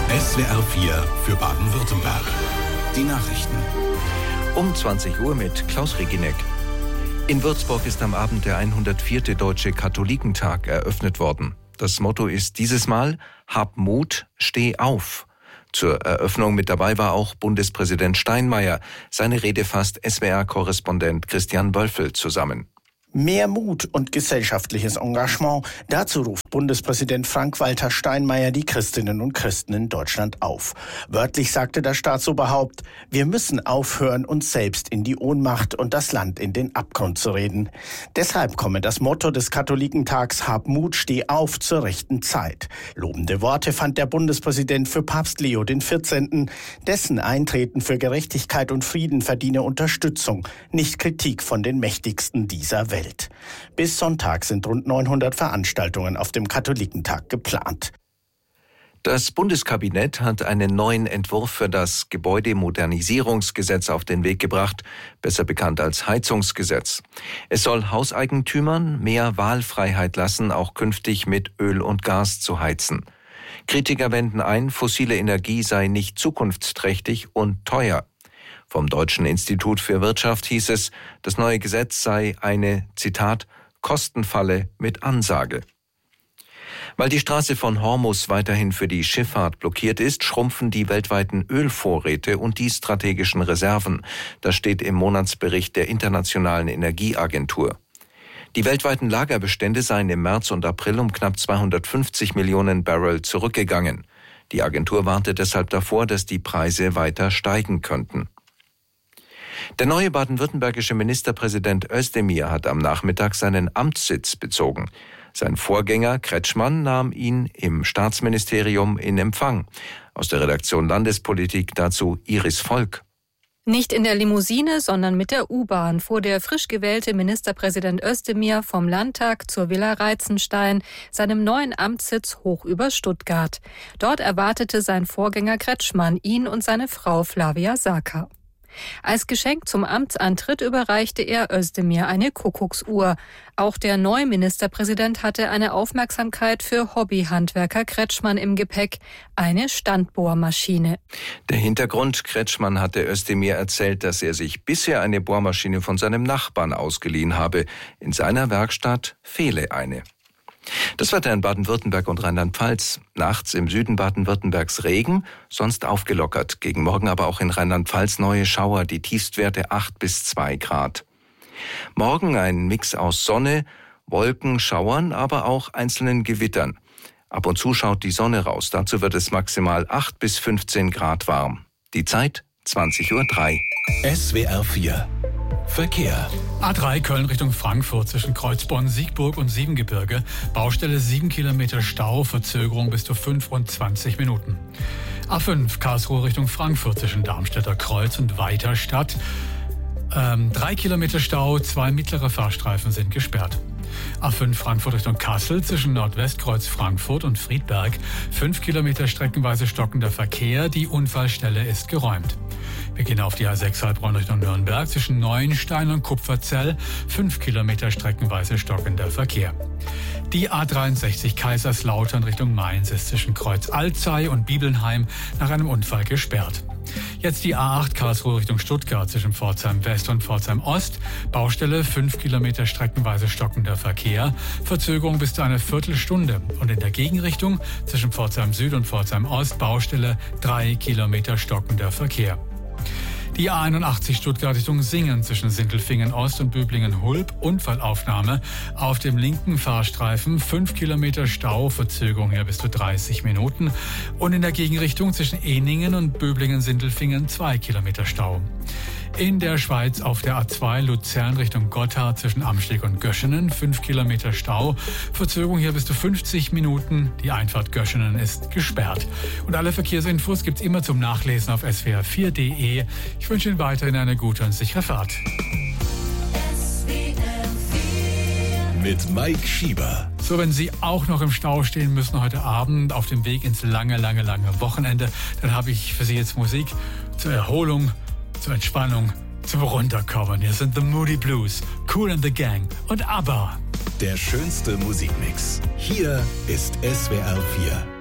SWR 4 für Baden-Württemberg. Die Nachrichten. Um 20 Uhr mit Klaus Regineck. In Würzburg ist am Abend der 104. Deutsche Katholikentag eröffnet worden. Das Motto ist dieses Mal: Hab Mut, steh auf. Zur Eröffnung mit dabei war auch Bundespräsident Steinmeier. Seine Rede fasst SWR-Korrespondent Christian Wölfel zusammen. Mehr Mut und gesellschaftliches Engagement. Dazu ruft Bundespräsident Frank-Walter Steinmeier die Christinnen und Christen in Deutschland auf. Wörtlich sagte das Staatsoberhaupt: Wir müssen aufhören, uns selbst in die Ohnmacht und das Land in den Abgrund zu reden. Deshalb komme das Motto des Katholikentags Hab Mut, steh auf zur rechten Zeit. Lobende Worte fand der Bundespräsident für Papst Leo XIV. Dessen Eintreten für Gerechtigkeit und Frieden verdiene Unterstützung, nicht Kritik von den Mächtigsten dieser Welt. Bis Sonntag sind rund 900 Veranstaltungen auf dem Katholikentag geplant. Das Bundeskabinett hat einen neuen Entwurf für das Gebäudemodernisierungsgesetz auf den Weg gebracht, besser bekannt als Heizungsgesetz. Es soll Hauseigentümern mehr Wahlfreiheit lassen, auch künftig mit Öl und Gas zu heizen. Kritiker wenden ein, fossile Energie sei nicht zukunftsträchtig und teuer. Vom Deutschen Institut für Wirtschaft hieß es, das neue Gesetz sei eine, Zitat, Kostenfalle mit Ansage. Weil die Straße von Hormuz weiterhin für die Schifffahrt blockiert ist, schrumpfen die weltweiten Ölvorräte und die strategischen Reserven. Das steht im Monatsbericht der Internationalen Energieagentur. Die weltweiten Lagerbestände seien im März und April um knapp 250 Millionen Barrel zurückgegangen. Die Agentur warnte deshalb davor, dass die Preise weiter steigen könnten. Der neue baden-württembergische Ministerpräsident Özdemir hat am Nachmittag seinen Amtssitz bezogen. Sein Vorgänger Kretschmann nahm ihn im Staatsministerium in Empfang. Aus der Redaktion Landespolitik dazu Iris Volk. Nicht in der Limousine, sondern mit der U-Bahn fuhr der frisch gewählte Ministerpräsident Özdemir vom Landtag zur Villa Reitzenstein, seinem neuen Amtssitz hoch über Stuttgart. Dort erwartete sein Vorgänger Kretschmann ihn und seine Frau Flavia Saka. Als Geschenk zum Amtsantritt überreichte er Özdemir eine Kuckucksuhr. Auch der neue Ministerpräsident hatte eine Aufmerksamkeit für Hobbyhandwerker Kretschmann im Gepäck, eine Standbohrmaschine. Der Hintergrund: Kretschmann hatte Özdemir erzählt, dass er sich bisher eine Bohrmaschine von seinem Nachbarn ausgeliehen habe. In seiner Werkstatt fehle eine. Das Wetter in Baden-Württemberg und Rheinland-Pfalz. Nachts im Süden Baden-Württembergs Regen, sonst aufgelockert. Gegen Morgen aber auch in Rheinland-Pfalz neue Schauer, die Tiefstwerte 8 bis 2 Grad. Morgen ein Mix aus Sonne, Wolken, Schauern, aber auch einzelnen Gewittern. Ab und zu schaut die Sonne raus. Dazu wird es maximal 8 bis 15 Grad warm. Die Zeit 20:03 Uhr. SWR 4 Verkehr. A3 Köln Richtung Frankfurt zwischen Kreuzborn, Siegburg und Siebengebirge. Baustelle 7 Kilometer Stau, Verzögerung bis zu 25 Minuten. A5 Karlsruhe Richtung Frankfurt zwischen Darmstädter Kreuz und Weiterstadt. 3 Kilometer Stau, 2 mittlere Fahrstreifen sind gesperrt. A5 Frankfurt Richtung Kassel zwischen Nordwestkreuz Frankfurt und Friedberg. 5 Kilometer streckenweise stockender Verkehr, die Unfallstelle ist geräumt. Wir gehen auf die A6 Heilbronn Richtung Nürnberg zwischen Neuenstein und Kupferzell. 5 Kilometer streckenweise stockender Verkehr. Die A63 Kaiserslautern Richtung Mainz ist zwischen Kreuz Alzey und Bibelnheim nach einem Unfall gesperrt. Jetzt die A8 Karlsruhe Richtung Stuttgart zwischen Pforzheim West und Pforzheim Ost. Baustelle 5 Kilometer streckenweise stockender Verkehr. Verzögerung bis zu einer Viertelstunde. Und in der Gegenrichtung zwischen Pforzheim Süd und Pforzheim Ost Baustelle 3 Kilometer stockender Verkehr. Die A81 Stuttgart Richtung Singen zwischen Sindelfingen Ost und Böblingen-Hulb. Unfallaufnahme auf dem linken Fahrstreifen. 5 Kilometer Stau, Verzögerung hier bis zu 30 Minuten. Und in der Gegenrichtung zwischen Ehningen und Böblingen-Sindelfingen 2 Kilometer Stau. In der Schweiz auf der A2 Luzern Richtung Gotthard zwischen Amsteg und Göschenen 5 Kilometer Stau. Verzögerung hier bis zu 50 Minuten. Die Einfahrt Göschenen ist gesperrt. Und alle Verkehrsinfos gibt's immer zum Nachlesen auf swr4.de. Ich wünsche Ihnen weiterhin eine gute und sichere Fahrt. Mit Mike Schieber. So, wenn Sie auch noch im Stau stehen müssen heute Abend auf dem Weg ins lange Wochenende, dann habe ich für Sie jetzt Musik zur Erholung, zur Entspannung, zum Runterkommen. Hier sind The Moody Blues, Kool and the Gang und ABBA. Der schönste Musikmix. Hier ist SWR 4.